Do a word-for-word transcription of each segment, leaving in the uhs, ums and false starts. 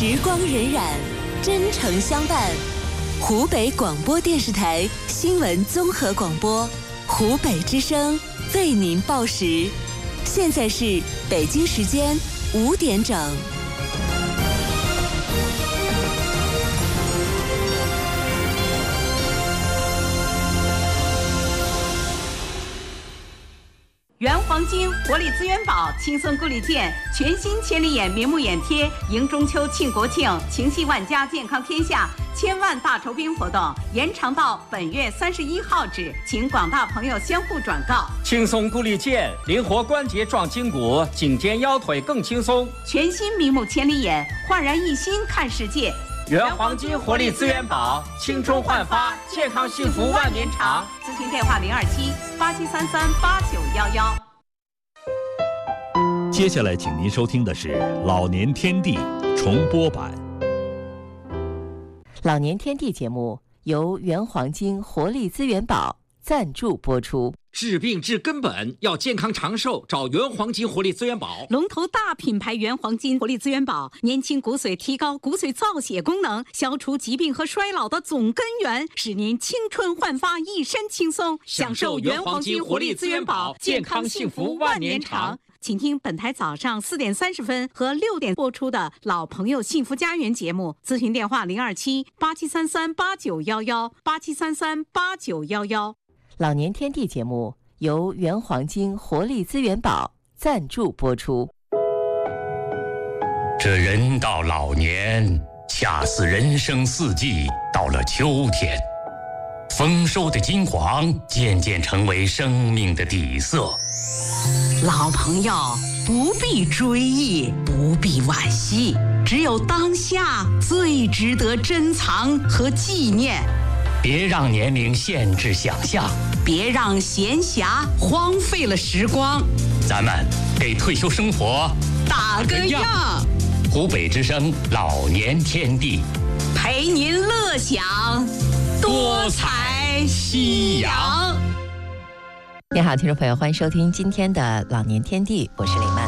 时光荏苒，真诚相伴。湖北广播电视台新闻综合广播，湖北之声为您报时。现在是北京时间五点整。 原黄金活力资源宝轻松顾里健全新千里眼明目眼贴，迎中秋庆国庆，情系万家，健康天下，千万大酬宾活动延长到本月三十一号止，请广大朋友相互转告。 轻松顾里健，灵活关节壮筋骨，颈肩腰腿更轻松。 全新明目千里眼，焕然一新看世界。 原黄金活力资源宝，青春焕发，健康幸福万年长。 咨询电话零二七八七三三八九幺幺。 接下来，请您收听的是《老年天地》重播版。 老年天地节目由原黄金活力资源宝赞助播出。 治病治根本，要健康长寿，找原黄金活力资源宝。 龙头大品牌原黄金活力资源宝，年轻骨髓，提高骨髓造血功能，消除疾病和衰老的总根源，使您青春焕发，一身轻松。享受原黄金活力资源宝，健康幸福万年长。请听本台早上四点三十分和六点播出的老朋友幸福家园节目，咨询电话零二七八七三三八九幺幺八七三三八九幺幺。 老年天地节目由原黄金活力资源宝赞助播出。 这人到老年，恰似人生四季到了秋天，丰收的金黄渐渐成为生命的底色。 老朋友不必追忆，不必惋惜，只有当下最值得珍藏和纪念。 别让年龄限制想象， 别让闲暇荒废了时光。 咱们给退休生活打个样。 湖北之声老年天地， 陪您乐享多彩夕阳。 你好，听众朋友，欢迎收听今天的老年天地，我是李曼。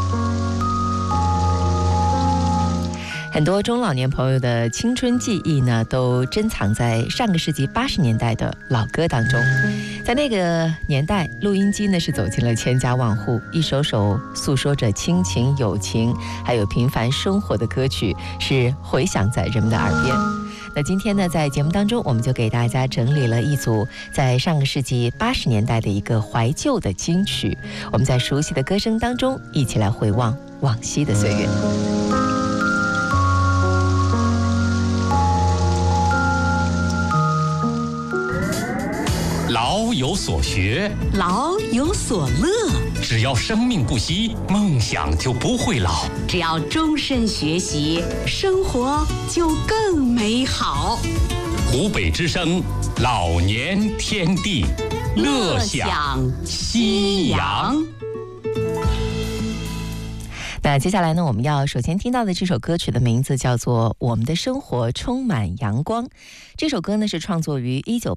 很多中老年朋友的青春记忆呢，都珍藏在上个世纪八十年代的老歌当中。在那个年代，录音机呢是走进了千家万户，一首首诉说着亲情、友情，还有平凡生活的歌曲，是回响在人们的耳边。那今天呢，在节目当中，我们就给大家整理了一组在上个世纪八十年代的一个怀旧的金曲。我们在熟悉的歌声当中，一起来回望往昔的岁月。 老有所学， 老有所乐。 只要生命不息，梦想就不会老。 只要终身学习，生活就更美好。 湖北之声老年天地，乐享夕阳。 那接下来呢，我们要首先听到的这首歌曲的名字叫做《我们的生活充满阳光》。这首歌呢是创作于一九